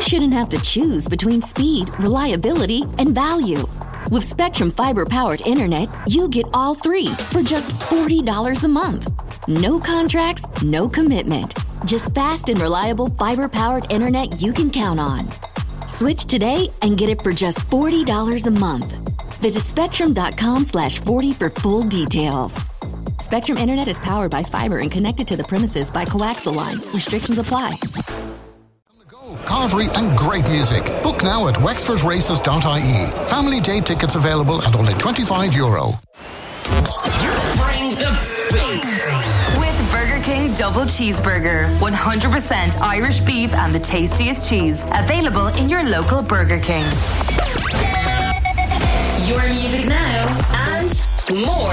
shouldn't have to choose between speed, reliability, and value. With Spectrum Fiber-powered internet, you get all three for just $40 a month. No contracts, no commitment. Just fast and reliable fiber-powered internet you can count on. Switch today and get it for just $40 a month. Visit spectrum.com/40 for full details. Spectrum Internet is powered by fiber and connected to the premises by coaxial lines. Restrictions apply. Carvery and great music. Book now at wexfordraces.ie. Family day tickets available at only €25. Bring the beat. With Burger King Double Cheeseburger. 100% Irish beef and the tastiest cheese. Available in your local Burger King. Your music now and more